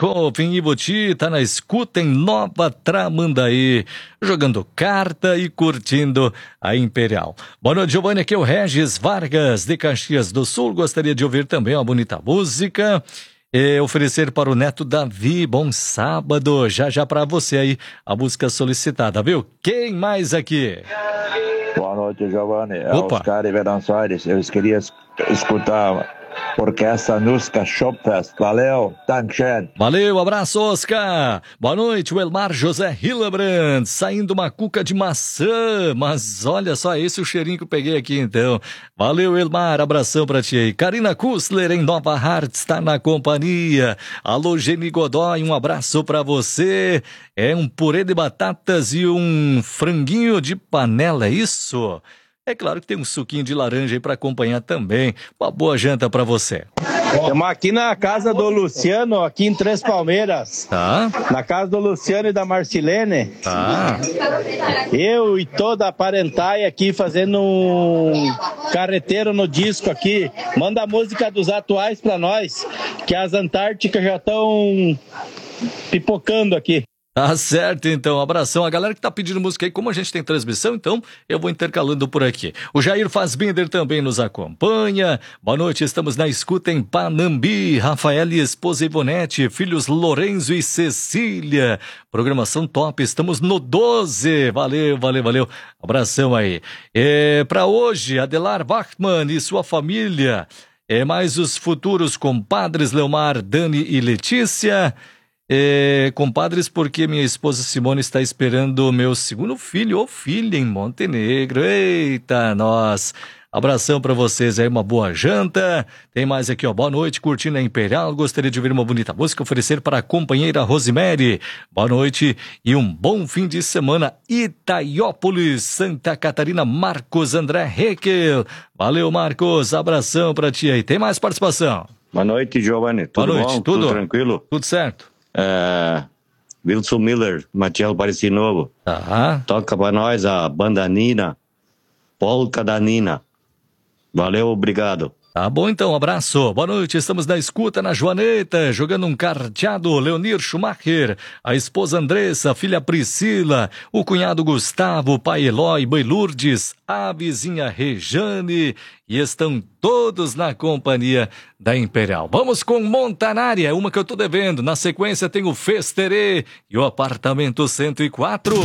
Brascoff em Ibuti, tá na escuta em Nova Tramandaí, jogando carta e curtindo a Imperial. Boa noite, Giovanni, aqui é o Regis Vargas de Caxias do Sul, gostaria de ouvir também uma bonita música e oferecer para o neto Davi, bom sábado, já para você aí, a música solicitada, viu? Quem mais aqui? Boa noite, Giovanni. É Opa. Oscar de Buenos Aires. Eu queria escutar Orquestra Nuska Shopfest. Valeu, Dankeschön. Valeu, abraço, Oscar. Boa noite, o Elmar José Hillebrand, saindo uma cuca de maçã, mas olha só, esse é o cheirinho que eu peguei aqui então. Valeu, Elmar, abração pra ti aí. Karina Kussler, em Nova Hartz, está na companhia. Alô, Geni Godoy, um abraço pra você. É um purê de batatas e um franguinho de panela, é isso? É claro que tem um suquinho de laranja aí pra acompanhar também. Uma boa janta pra você. Estamos aqui na casa do Luciano, aqui em Três Palmeiras. Tá? Na casa do Luciano e da Marcilene. Tá. Eu e toda a parentaia aqui fazendo um carreteiro no disco aqui. Manda a música dos atuais pra nós, que as Antárticas já estão pipocando aqui. Tá certo, então. Abração. A galera que tá pedindo música aí, como a gente tem transmissão, então eu vou intercalando por aqui. O Jair Fassbinder também nos acompanha. Boa noite, estamos na escuta em Panambi. Rafael e esposa Ivonete, filhos Lorenzo e Cecília. Programação top, estamos no 12. Valeu. Abração aí. Pra hoje, Adelar Bachmann e sua família. Mais os futuros compadres Leomar, Dani e Letícia. Compadres, porque minha esposa Simone está esperando o meu segundo filho ou filha em Montenegro. Eita, nós. Abração pra vocês aí, uma boa janta. Tem mais aqui, ó. Boa noite, curtindo a Imperial. Gostaria de ouvir uma bonita música, oferecer para a companheira Rosemary. Boa noite e um bom fim de semana. Itaiópolis, Santa Catarina, Marcos André Heckel. Valeu, Marcos. Abração pra ti aí. Tem mais participação? Boa noite, Giovanni. Tudo boa noite, bom? Tudo tranquilo? Tudo certo. Wilson Miller, Matiel Pareci Novo. Toca pra nós a banda Nina, Polka da Nina. Valeu, obrigado. Tá bom então, abraço. Boa noite, estamos na escuta na Joaneta, jogando um carteado, Leonir Schumacher, a esposa Andressa, a filha Priscila, o cunhado Gustavo, o pai Eloy, mãe Lourdes, a vizinha Rejane, e estão todos na companhia da Imperial. Vamos com Montanária, uma que eu tô devendo. Na sequência tem o Festerê e o Apartamento 104.